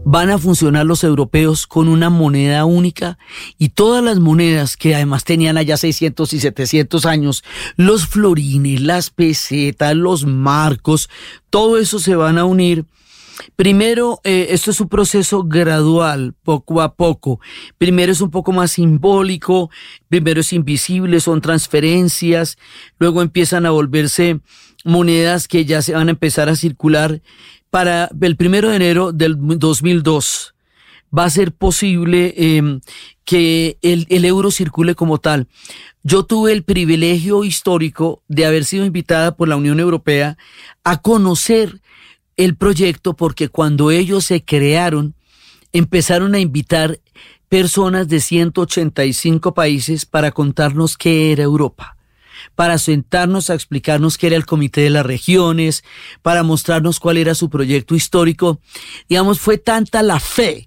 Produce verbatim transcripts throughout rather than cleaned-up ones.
van a funcionar los europeos con una moneda única, y todas las monedas que además tenían allá seiscientos y setecientos años, los florines, las pesetas, los marcos, todo eso se van a unir. Primero, eh, esto es un proceso gradual, poco a poco. Primero es un poco más simbólico, primero es invisible, son transferencias, luego empiezan a volverse monedas que ya se van a empezar a circular. Para el primero de enero del dos mil dos va a ser posible eh, que el, el euro circule como tal. Yo tuve el privilegio histórico de haber sido invitada por la Unión Europea a conocer el proyecto, porque cuando ellos se crearon, empezaron a invitar personas de ciento ochenta y cinco países para contarnos qué era Europa, para sentarnos a explicarnos qué era el Comité de las Regiones, para mostrarnos cuál era su proyecto histórico. Digamos, fue tanta la fe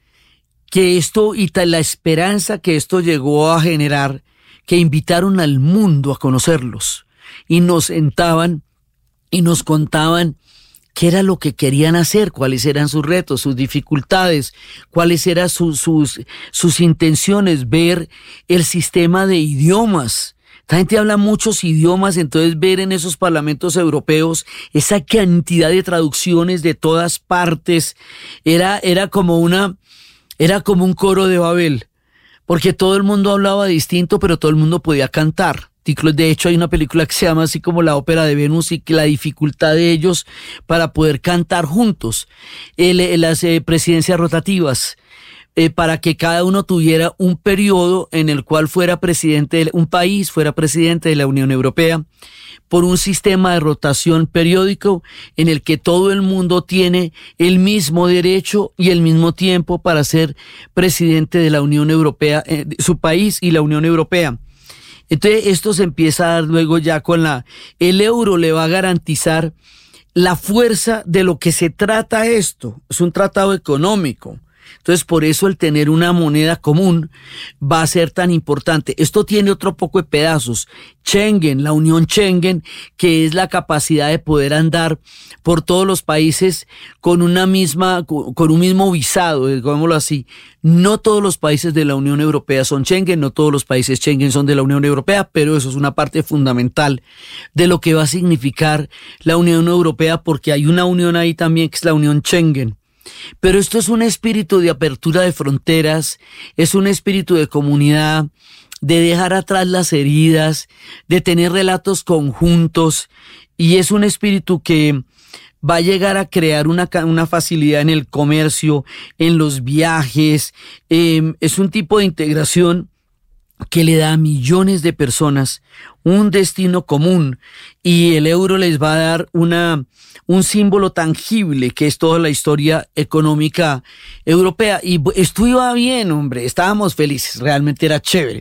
que esto y tal la esperanza que esto llegó a generar, que invitaron al mundo a conocerlos y nos sentaban y nos contaban qué era lo que querían hacer, cuáles eran sus retos, sus dificultades, cuáles eran sus, sus, sus intenciones, ver el sistema de idiomas. Esta gente habla muchos idiomas, entonces ver en esos parlamentos europeos esa cantidad de traducciones de todas partes, era, era como una, era como un coro de Babel, porque todo el mundo hablaba distinto, pero todo el mundo podía cantar. De hecho, hay una película que se llama así como La Ópera de Venus, y que la dificultad de ellos para poder cantar juntos, el, las eh, presidencias rotativas, eh, para que cada uno tuviera un periodo en el cual fuera presidente de un país, fuera presidente de la Unión Europea, por un sistema de rotación periódico en el que todo el mundo tiene el mismo derecho y el mismo tiempo para ser presidente de la Unión Europea, eh, su país y la Unión Europea. Entonces esto se empieza a dar luego ya con la... El euro le va a garantizar la fuerza de lo que se trata esto. Es un tratado económico. Entonces, por eso el tener una moneda común va a ser tan importante. Esto tiene otro poco de pedazos. Schengen, la Unión Schengen, que es la capacidad de poder andar por todos los países con una misma, con un mismo visado, digámoslo así. No todos los países de la Unión Europea son Schengen, no todos los países Schengen son de la Unión Europea, pero eso es una parte fundamental de lo que va a significar la Unión Europea, porque hay una unión ahí también que es la Unión Schengen. Pero esto es un espíritu de apertura de fronteras, es un espíritu de comunidad, de dejar atrás las heridas, de tener relatos conjuntos, y es un espíritu que va a llegar a crear una, una facilidad en el comercio, en los viajes. Eh, es un tipo de integración que le da a millones de personas un destino común, y el euro les va a dar una, un símbolo tangible que es toda la historia económica europea. Y esto iba bien, hombre, estábamos felices, realmente era chévere.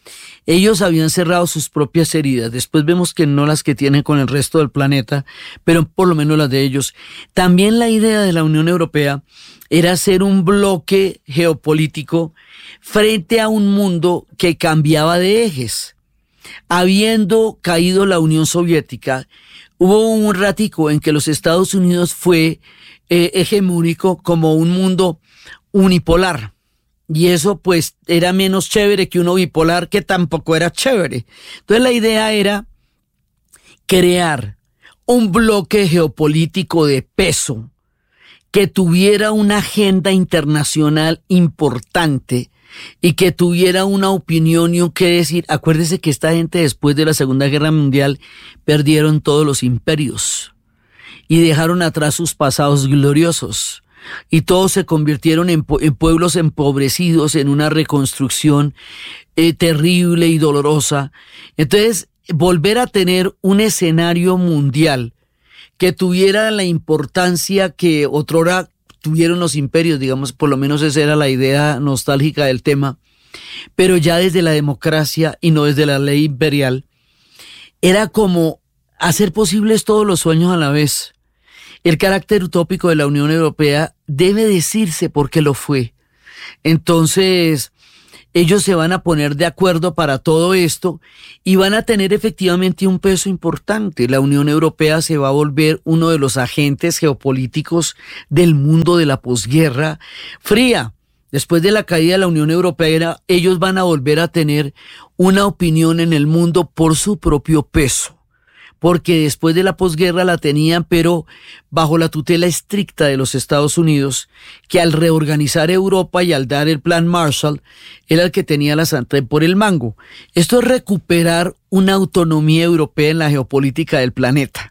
Ellos habían cerrado sus propias heridas, después vemos que no las que tienen con el resto del planeta, pero por lo menos las de ellos. También la idea de la Unión Europea era ser un bloque geopolítico frente a un mundo que cambiaba de ejes. Habiendo caído la Unión Soviética, hubo un ratico en que los Estados Unidos fue eh, hegemónico como un mundo unipolar. Y eso pues era menos chévere que uno bipolar, que tampoco era chévere. Entonces la idea era crear un bloque geopolítico de peso que tuviera una agenda internacional importante y que tuviera una opinión y un qué decir. Acuérdese que esta gente después de la Segunda Guerra Mundial perdieron todos los imperios y dejaron atrás sus pasados gloriosos. Y todos se convirtieron en, en pueblos empobrecidos, en una reconstrucción eh, terrible y dolorosa. Entonces, volver a tener un escenario mundial que tuviera la importancia que otrora tuvieron los imperios, digamos, por lo menos esa era la idea nostálgica del tema, pero ya desde la democracia y no desde la ley imperial, era como hacer posibles todos los sueños a la vez. El carácter utópico de la Unión Europea debe decirse porque lo fue. Entonces, ellos se van a poner de acuerdo para todo esto y van a tener efectivamente un peso importante. La Unión Europea se va a volver uno de los agentes geopolíticos del mundo de la posguerra fría. Después de la caída de la Unión Europea, ellos van a volver a tener una opinión en el mundo por su propio peso, porque después de la posguerra la tenían, pero bajo la tutela estricta de los Estados Unidos, que al reorganizar Europa y al dar el plan Marshall, era el que tenía la sartén por el mango. Esto es recuperar una autonomía europea en la geopolítica del planeta.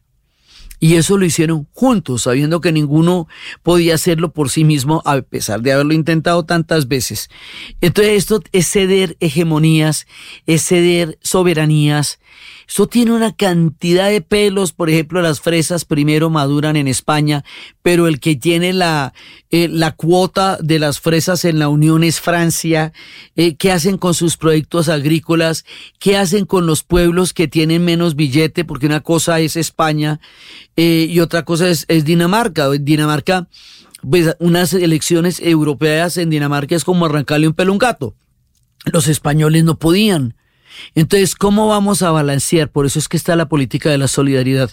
Y eso lo hicieron juntos, sabiendo que ninguno podía hacerlo por sí mismo, a pesar de haberlo intentado tantas veces. Entonces esto es ceder hegemonías, es ceder soberanías. Esto tiene una cantidad de pelos. Por ejemplo, las fresas primero maduran en España, pero el que tiene la, eh, la cuota de las fresas en la Unión es Francia. Eh, ¿Qué hacen con sus proyectos agrícolas? ¿Qué hacen con los pueblos que tienen menos billete? Porque una cosa es España eh, y otra cosa es, es Dinamarca. Dinamarca, pues unas elecciones europeas en Dinamarca es como arrancarle un pelo a un gato. Los españoles no podían. Entonces, ¿cómo vamos a balancear? Por eso es que está la política de la solidaridad.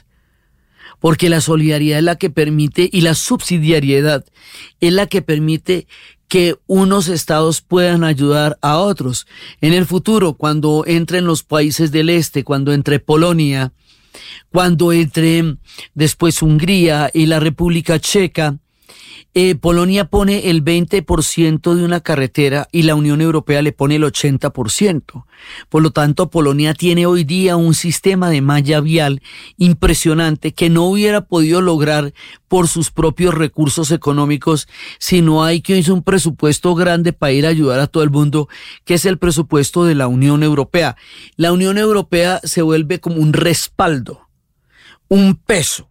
Porque la solidaridad es la que permite, y la subsidiariedad es la que permite que unos estados puedan ayudar a otros. En el futuro, cuando entren los países del este, cuando entre Polonia, cuando entre después Hungría y la República Checa, Eh, Polonia pone el veinte por ciento de una carretera y la Unión Europea le pone el ochenta por ciento. Por lo tanto, Polonia tiene hoy día un sistema de malla vial impresionante que no hubiera podido lograr por sus propios recursos económicos, sino hay que hizo un presupuesto grande para ir a ayudar a todo el mundo, que es el presupuesto de la Unión Europea. La Unión Europea se vuelve como un respaldo, un peso,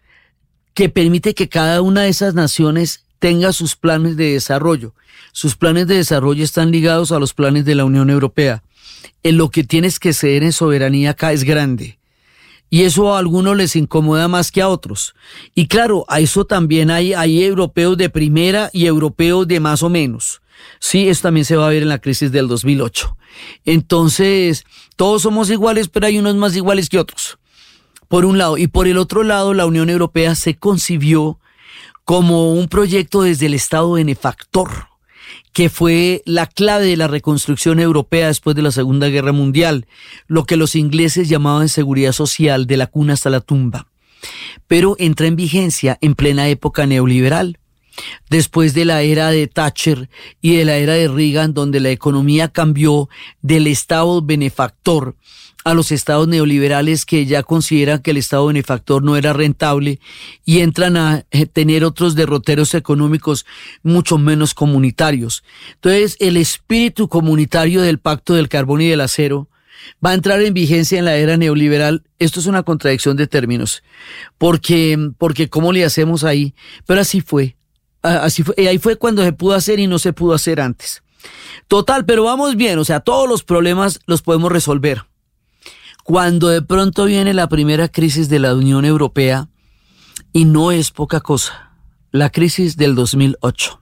que permite que cada una de esas naciones tenga sus planes de desarrollo. Sus planes de desarrollo están ligados a los planes de la Unión Europea. En lo que tienes que ceder en soberanía acá es grande. Y eso a algunos les incomoda más que a otros. Y claro, a eso también hay, hay europeos de primera y europeos de más o menos. Sí, eso también se va a ver en la crisis del dos mil ocho. Entonces, todos somos iguales, pero hay unos más iguales que otros. Por un lado, y por el otro lado, la Unión Europea se concibió como un proyecto desde el Estado benefactor, que fue la clave de la reconstrucción europea después de la Segunda Guerra Mundial, lo que los ingleses llamaban seguridad social, de la cuna hasta la tumba. Pero entra en vigencia en plena época neoliberal, después de la era de Thatcher y de la era de Reagan, donde la economía cambió del Estado benefactor a los estados neoliberales, que ya consideran que el estado benefactor no era rentable y entran a tener otros derroteros económicos mucho menos comunitarios. Entonces, el espíritu comunitario del Pacto del Carbón y del Acero va a entrar en vigencia en la era neoliberal. Esto es una contradicción de términos, porque, porque ¿cómo le hacemos ahí? Pero así fue. Así fue. Ahí fue cuando se pudo hacer y no se pudo hacer antes. Total, pero vamos bien, o sea, todos los problemas los podemos resolver. Cuando de pronto viene la primera crisis de la Unión Europea, y no es poca cosa, la crisis del dos mil ocho.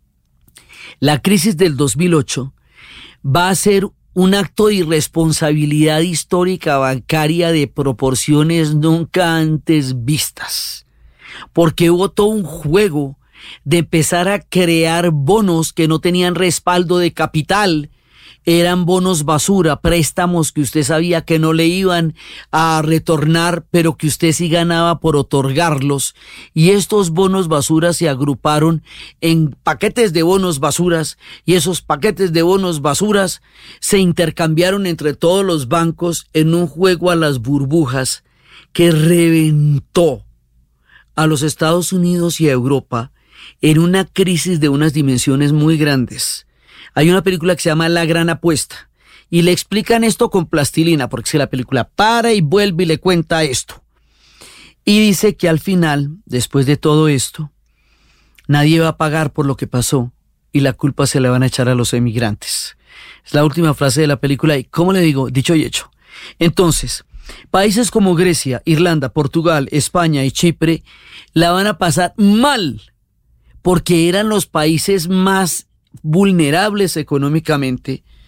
La crisis del dos mil ocho va a ser un acto de irresponsabilidad histórica bancaria de proporciones nunca antes vistas, porque hubo todo un juego de empezar a crear bonos que no tenían respaldo de capital. Eran bonos basura, préstamos que usted sabía que no le iban a retornar, pero que usted sí ganaba por otorgarlos. Y estos bonos basura se agruparon en paquetes de bonos basuras, y esos paquetes de bonos basuras se intercambiaron entre todos los bancos en un juego a las burbujas que reventó a los Estados Unidos y a Europa en una crisis de unas dimensiones muy grandes. Hay una película que se llama La Gran Apuesta y le explican esto con plastilina, porque si la película para y vuelve y le cuenta esto. Y dice que al final, después de todo esto, nadie va a pagar por lo que pasó y la culpa se la van a echar a los emigrantes. Es la última frase de la película y, ¿cómo le digo? Dicho y hecho. Entonces, países como Grecia, Irlanda, Portugal, España y Chipre la van a pasar mal, porque eran los países más vulnerables económicamente,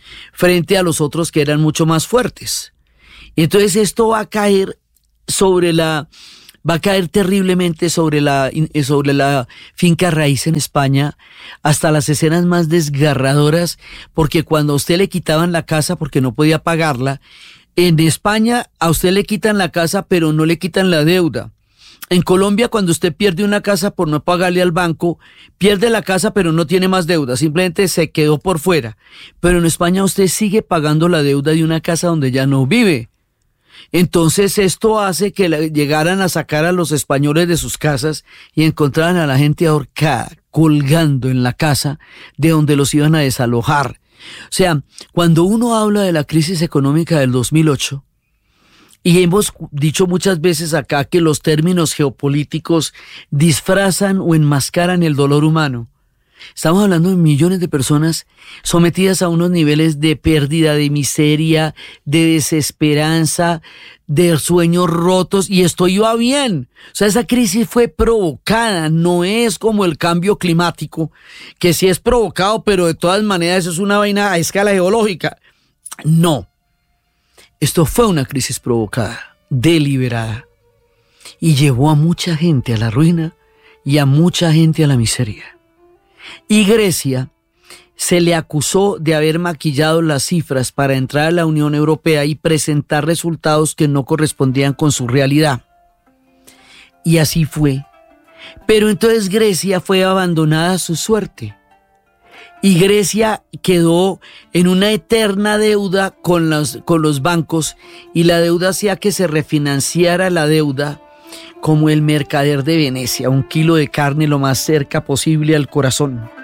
frente a los otros que eran mucho más fuertes. Entonces esto va a caer sobre la, va a caer terriblemente sobre la, sobre la finca raíz en España, hasta las escenas más desgarradoras, porque cuando a usted le quitaban la casa porque no podía pagarla, en España a usted le quitan la casa pero no le quitan la deuda. En Colombia, cuando usted pierde una casa por no pagarle al banco, pierde la casa pero no tiene más deuda, simplemente se quedó por fuera. Pero en España usted sigue pagando la deuda de una casa donde ya no vive. Entonces esto hace que llegaran a sacar a los españoles de sus casas y encontraran a la gente ahorcada, colgando en la casa de donde los iban a desalojar. O sea, cuando uno habla de la crisis económica del dos mil ocho, y hemos dicho muchas veces acá que los términos geopolíticos disfrazan o enmascaran el dolor humano. Estamos hablando de millones de personas sometidas a unos niveles de pérdida, de miseria, de desesperanza, de sueños rotos, y esto iba bien. O sea, esa crisis fue provocada, no es como el cambio climático, que sí es provocado, pero de todas maneras eso es una vaina a escala geológica. No. Esto fue una crisis provocada, deliberada, y llevó a mucha gente a la ruina y a mucha gente a la miseria. Y Grecia se le acusó de haber maquillado las cifras para entrar a la Unión Europea y presentar resultados que no correspondían con su realidad. Y así fue. Pero entonces Grecia fue abandonada a su suerte. Y Grecia quedó en una eterna deuda con los, con los bancos, y la deuda hacía que se refinanciara la deuda como el mercader de Venecia, un kilo de carne lo más cerca posible al corazón.